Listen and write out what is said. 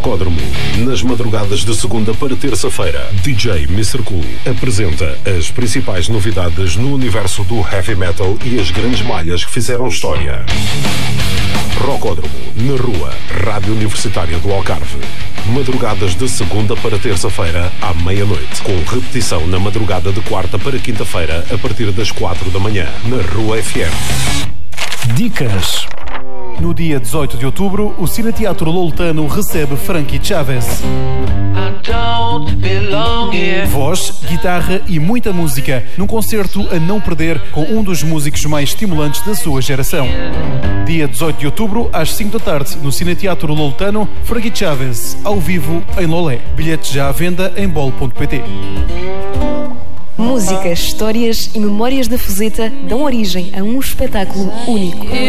Rocódromo. Nas madrugadas de segunda para terça-feira, DJ Mr. Cool apresenta as principais novidades no universo do heavy metal e as grandes malhas que fizeram história. Rocódromo, na rua, Rádio Universitária do Algarve. Madrugadas de segunda para terça-feira, à meia-noite. Com repetição na madrugada de quarta para quinta-feira, a partir das 4 da manhã, na Rua FM. Dicas. No dia 18 de outubro, o Cineteatro Loletano recebe Frankie Chavez. Voz, guitarra e muita música, num concerto a não perder com um dos músicos mais estimulantes da sua geração. Dia 18 de outubro, às 5 da tarde, no Cineteatro Loletano, Frankie Chavez, ao vivo, em Lolé. Bilhetes já à venda em bol.pt. Músicas, histórias e memórias da Fuseta dão origem a um espetáculo único.